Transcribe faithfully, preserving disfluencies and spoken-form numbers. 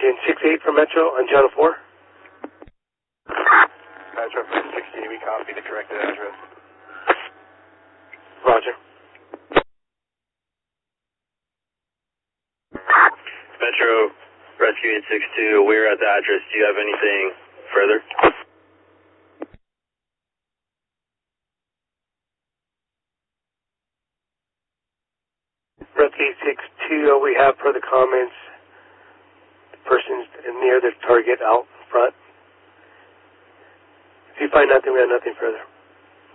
Engine six eight for Metro on Channel four. Metro for sixty, we copy the corrected address. Roger. Metro Rescue eight six two, we're at the address. Do you have anything further? Rescue eight six two, we have per the comments, the person's near the target out front. If you find nothing, we have nothing further.